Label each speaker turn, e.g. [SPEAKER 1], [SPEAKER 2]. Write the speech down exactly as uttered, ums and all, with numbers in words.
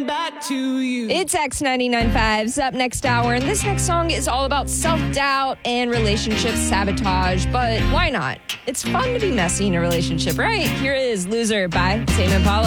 [SPEAKER 1] coming back to you.
[SPEAKER 2] It's X ninety-nine point five's Up Next Hour, and this next song is all about self-doubt and relationship sabotage, but why not? It's fun to be messy in a relationship, right? Here is Loser by Tame Impala.